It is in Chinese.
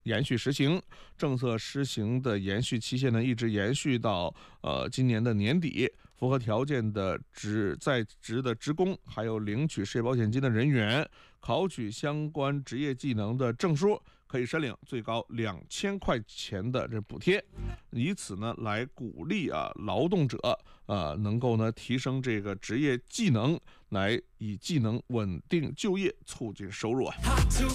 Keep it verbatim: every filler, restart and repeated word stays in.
延续实行。政策施行的延续期限呢，一直延续到呃今年的年底。符合条件的职在职的职工，还有领取失业保险金的人员，考取相关职业技能的证书，可以申领最高两千块钱的这补贴，以此呢来鼓励啊劳动者啊能够呢提升这个职业技能，来以技能稳定就业，促进收入啊。